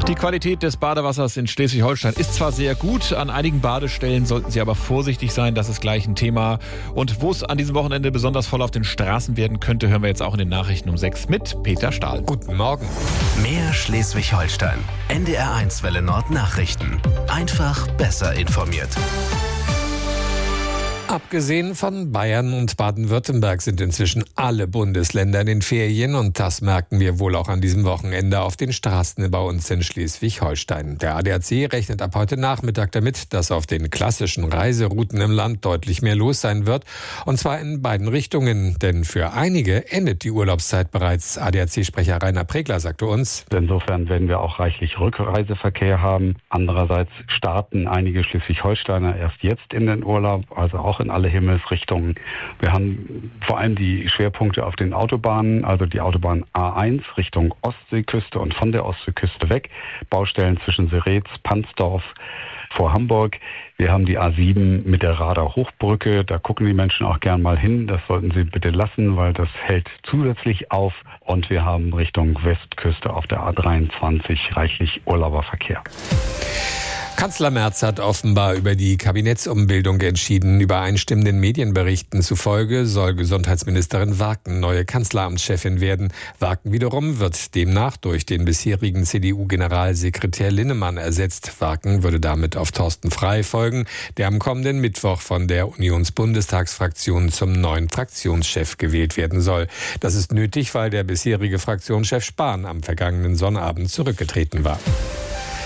Die Qualität des Badewassers in Schleswig-Holstein ist zwar sehr gut, an einigen Badestellen sollten Sie aber vorsichtig sein, das ist gleich ein Thema. Und wo es an diesem Wochenende besonders voll auf den Straßen werden könnte, hören wir jetzt auch in den Nachrichten um 6 mit Peter Stahl. Guten Morgen. Mehr Schleswig-Holstein. NDR1 Welle Nord Nachrichten. Einfach besser informiert. Abgesehen von Bayern und Baden-Württemberg sind inzwischen alle Bundesländer in den Ferien und das merken wir wohl auch an diesem Wochenende auf den Straßen bei uns in Schleswig-Holstein. Der ADAC rechnet ab heute Nachmittag damit, dass auf den klassischen Reiserouten im Land deutlich mehr los sein wird und zwar in beiden Richtungen, denn für einige endet die Urlaubszeit bereits. ADAC-Sprecher Rainer Pregler sagte uns: Insofern werden wir auch reichlich Rückreiseverkehr haben. Andererseits starten einige Schleswig-Holsteiner erst jetzt in den Urlaub, also auch in alle Himmelsrichtungen. Wir haben vor allem die Schwerpunkte auf den Autobahnen, also die Autobahn A1 Richtung Ostseeküste und von der Ostseeküste weg. Baustellen zwischen Seretz, Pansdorf vor Hamburg. Wir haben die A7 mit der Rader Hochbrücke. Da gucken die Menschen auch gern mal hin. Das sollten sie bitte lassen, weil das hält zusätzlich auf. Und wir haben Richtung Westküste auf der A23 reichlich Urlauberverkehr. Kanzler Merz hat offenbar über die Kabinettsumbildung entschieden. Übereinstimmenden Medienberichten zufolge soll Gesundheitsministerin Warken neue Kanzleramtschefin werden. Warken wiederum wird demnach durch den bisherigen CDU-Generalsekretär Linnemann ersetzt. Warken würde damit auf Thorsten Frey folgen, der am kommenden Mittwoch von der Unionsbundestagsfraktion zum neuen Fraktionschef gewählt werden soll. Das ist nötig, weil der bisherige Fraktionschef Spahn am vergangenen Sonnabend zurückgetreten war.